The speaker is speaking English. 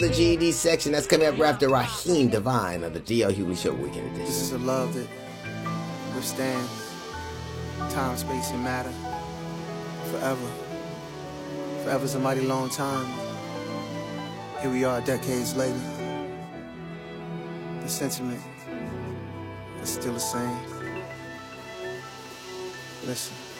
The GED section that's coming up right after Raheem Devine of the D.L. Hughley Show Weekend Edition. This is a love that withstands time, space, and matter forever. Forever's a mighty long time. Here we are decades later. The sentiment is still the same. Listen.